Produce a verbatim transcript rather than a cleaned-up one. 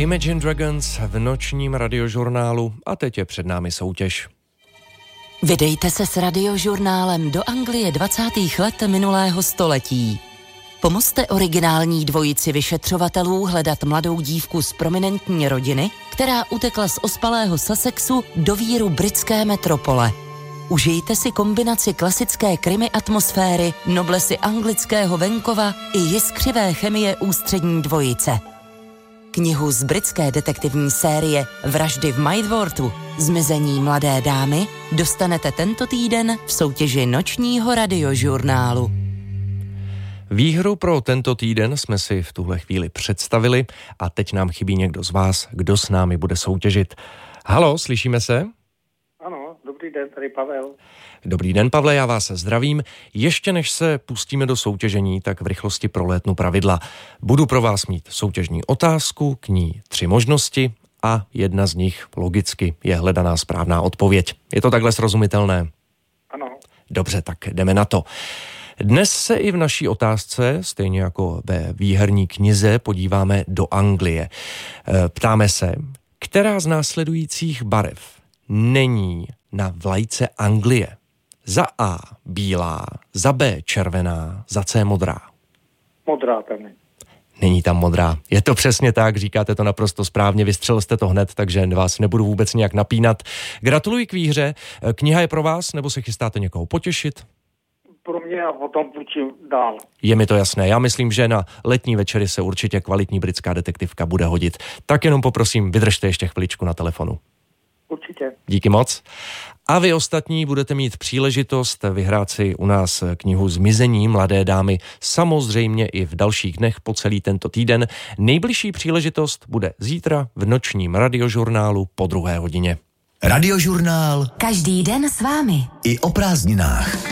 Imagine Dragons v nočním radiožurnálu a teď je před námi soutěž. Vydejte se s radiožurnálem do Anglie dvacátých let minulého století. Pomozte originální dvojici vyšetřovatelů hledat mladou dívku z prominentní rodiny, která utekla z ospalého Sussexu do víru britské metropole. Užijte si kombinaci klasické krimi atmosféry, noblesy anglického venkova i jiskřivé chemie ústřední dvojice. Knihu z britské detektivní série Vraždy v Maidworthu, Zmizení mladé dámy, dostanete tento týden v soutěži nočního radiožurnálu. Výhru pro tento týden jsme si v tuhle chvíli představili a teď nám chybí někdo z vás, kdo s námi bude soutěžit. Halo, slyšíme se? Ano, dobrý den, tady Pavel. Dobrý den, Pavle, já vás zdravím. Ještě než se pustíme do soutěžení, tak v rychlosti prolétnu pravidla. Budu pro vás mít soutěžní otázku, k ní tři možnosti a jedna z nich logicky je hledaná správná odpověď. Je to takhle srozumitelné? Ano. Dobře, tak jdeme na to. Dnes se i v naší otázce, stejně jako ve výherní knize, podíváme do Anglie. Ptáme se, která z následujících barev není na vlajce Anglie? Za A bílá, za B červená, za C modrá. Modrá tam je. Není tam modrá. Je to přesně tak, říkáte to naprosto správně, vystřelil jste to hned, takže vás nebudu vůbec nějak napínat. Gratuluji k výhře. Kniha je pro vás, nebo se chystáte někoho potěšit? Pro mě a potom půjčím dál. Je mi to jasné. Já myslím, že na letní večery se určitě kvalitní britská detektivka bude hodit. Tak jenom poprosím, vydržte ještě chviličku na telefonu. Určitě. Díky moc. A vy ostatní budete mít příležitost vyhrát si u nás knihu Zmizení mladé dámy samozřejmě i v dalších dnech po celý tento týden. Nejbližší příležitost bude zítra v nočním radiožurnálu po druhé hodině. Radiožurnál. Každý den s vámi. I o prázdninách.